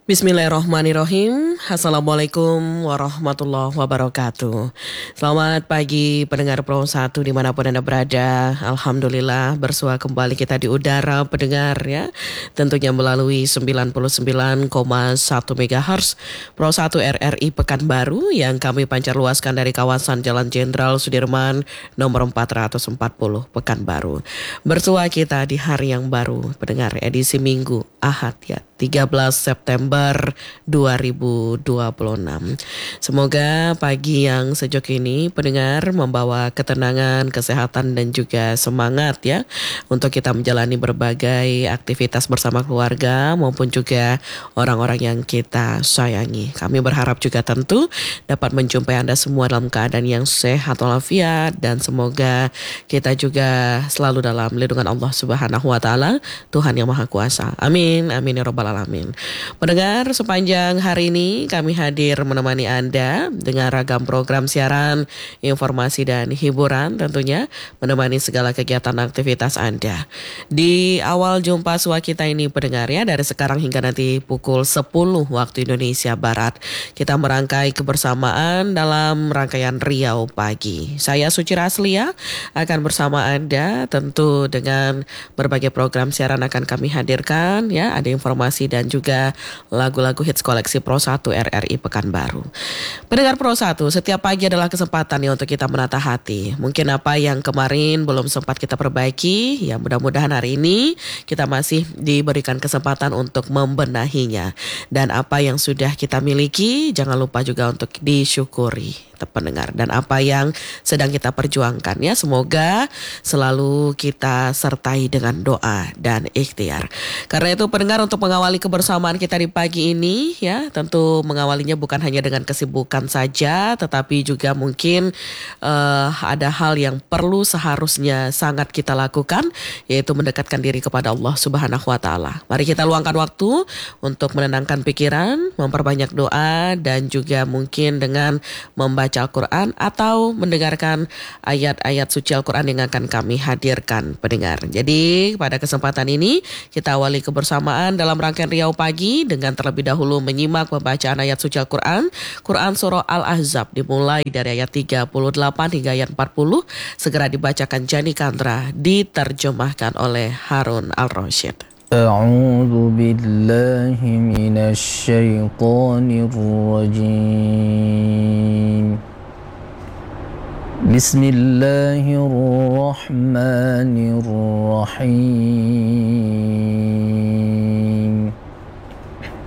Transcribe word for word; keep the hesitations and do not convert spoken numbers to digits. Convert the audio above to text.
Bismillahirrahmanirrahim. Assalamualaikum warahmatullahi wabarakatuh. Selamat pagi pendengar Pro satu dimanapun Anda berada. Alhamdulillah bersua kembali kita di udara pendengar ya. Tentunya melalui sembilan puluh sembilan koma satu megahertz Pro satu R R I Pekanbaru yang kami pancar luaskan dari kawasan Jalan Jenderal Sudirman nomor empat ratus empat puluh Pekanbaru. Bersua kita di hari yang baru pendengar, edisi Minggu Ahad ya, tiga belas September dua ribu dua puluh enam. Semoga pagi yang sejuk ini pendengar membawa ketenangan, kesehatan dan juga semangat ya untuk kita menjalani berbagai aktivitas bersama keluarga maupun juga orang-orang yang kita sayangi. Kami berharap juga tentu dapat menjumpai Anda semua dalam keadaan yang sehat walafiat dan semoga kita juga selalu dalam lindungan Allah Subhanahu wa taala, Tuhan yang Maha Kuasa. Amin. Amin ya rabbal alamin. Pendengar, sepanjang hari ini kami hadir menemani Anda dengan ragam program siaran, informasi dan hiburan tentunya menemani segala kegiatan aktivitas Anda. Di awal jumpa sua kita ini pendengar ya, dari sekarang hingga nanti pukul sepuluh waktu Indonesia Barat, kita merangkai kebersamaan dalam rangkaian Riau Pagi. Saya Suci Raslia akan bersama Anda tentu dengan berbagai program siaran akan kami hadirkan ya, ada informasi dan juga lagu-lagu hits koleksi Pro satu R R I Pekanbaru. Pendengar Pro satu, setiap pagi adalah kesempatan nih untuk kita menata hati. Mungkin apa yang kemarin belum sempat kita perbaiki, ya mudah-mudahan hari ini kita masih diberikan kesempatan untuk membenahinya. Dan apa yang sudah kita miliki, jangan lupa juga untuk disyukuri, pendengar. Dan apa yang sedang kita perjuangkan ya, semoga selalu kita sertai dengan doa dan ikhtiar. Karena itu pendengar, untuk mengawali kebersamaan kita di pagi ini ya, tentu mengawalinya bukan hanya dengan kesibukan saja, tetapi juga mungkin uh, ada hal yang perlu seharusnya sangat kita lakukan, yaitu mendekatkan diri kepada Allah Subhanahu wa taala. Mari kita luangkan waktu untuk menenangkan pikiran, memperbanyak doa dan juga mungkin dengan membaca Al-Quran atau mendengarkan ayat-ayat suci Al-Quran yang akan kami hadirkan pendengar. Jadi pada kesempatan ini kita awali kebersamaan dalam rangkaian Riau Pagi dengan terlebih dahulu menyimak pembacaan ayat suci Al-Quran, Quran Surah Al-Ahzab dimulai dari ayat tiga puluh delapan hingga ayat empat puluh, segera dibacakan Jani Kandra, diterjemahkan oleh Harun Al-Rasyid. A'udzu billahi minasy syaithanir rajim. Bismillahirrahmanirrahim.